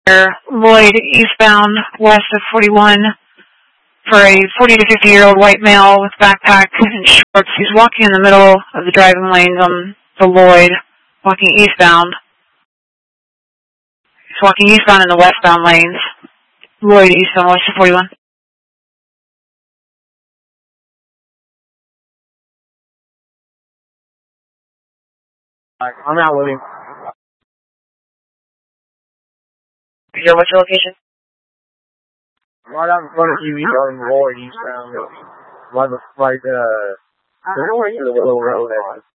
Lloyd eastbound west of 41 for a 40 to 50-year-old white male with backpack and shorts. He's walking in the middle of the driving lanes on the Lloyd, walking eastbound. He's walking eastbound in the westbound lanes. Lloyd eastbound west of 41. I'm out with him. What's your location? Right out in front of you, on Lloyd eastbound. Right, the little road there.